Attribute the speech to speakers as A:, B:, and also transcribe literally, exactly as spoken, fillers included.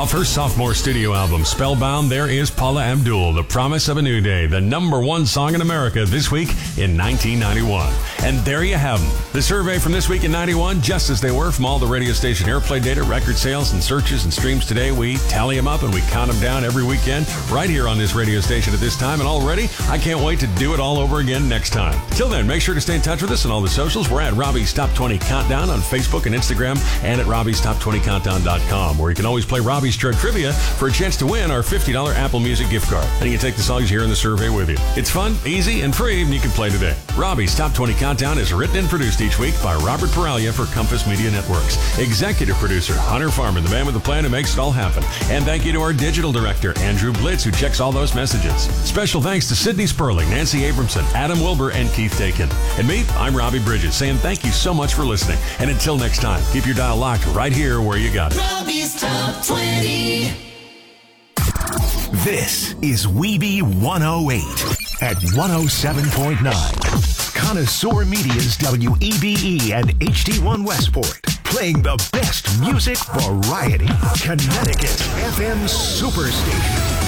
A: Off her sophomore studio album, Spellbound, there is Paula Abdul, The Promise of a New Day, the number one song in America this week in nineteen ninety-one. And there you have them. The survey from this week in ninety-one, just as they were from all the radio station airplay data, record sales, and searches and streams today. We tally them up and we count them down every weekend right here on this radio station at this time. And already, I can't wait to do it all over again next time. Till then, make sure to stay in touch with us on all the socials. We're at Robbie's Top twenty Countdown on Facebook and Instagram, and at Robbie's Top twenty Countdown dot com, where you can always play Robbie's Chart Trivia for a chance to win our fifty dollars Apple Music gift card. And you can take the songs here in the survey with you. It's fun, easy, and free, and you can play today. Robbie's Top twenty Countdown is written and produced each week by Robert Paralia for Compass Media Networks. Executive producer, Hunter Farman, the man with the plan who makes it all happen. And thank you to our digital director, Andrew Blitz, who checks all those messages. Special thanks to Sydney Sperling, Nancy Abramson, Adam Wilbur, and Keith Dakin. And me, I'm Robbie Bridges, saying thank you so much for listening. And until next time, keep your dial locked right here where you got it.
B: Robbie's Top twenty.
C: This is Weeby one oh eight at one oh seven point nine. Connoisseur Media's W E B E and H D one Westport. Playing the best music variety. Connecticut's F M Superstation.